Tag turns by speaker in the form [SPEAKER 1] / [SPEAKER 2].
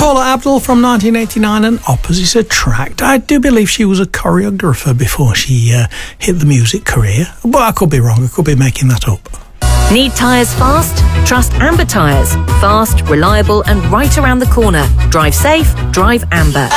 [SPEAKER 1] Paula Abdul from 1989 and Opposites Attract. I do believe she was a choreographer before she hit the music career, but I could be wrong. I could be making that up.
[SPEAKER 2] Need tyres fast? Trust Amber Tyres. Fast, reliable and right around the corner. Drive safe, drive Amber.